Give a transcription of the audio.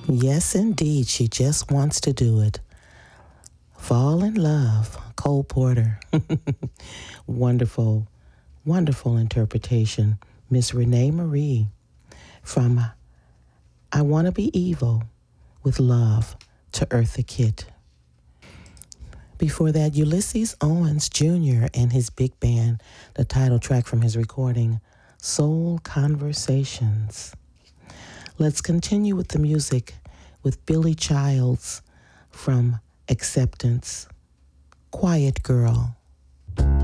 Yes, indeed. She just wants to do it. Fall in Love, Cole Porter. Wonderful, wonderful interpretation. Miss Renee Marie from I Want to Be Evil with Love to Eartha Kitt. Before that, Ulysses Owens Jr. and his big band, the title track from his recording, Soul Conversations. Let's continue with the music with Billy Childs from Acceptance, Quiet Girl.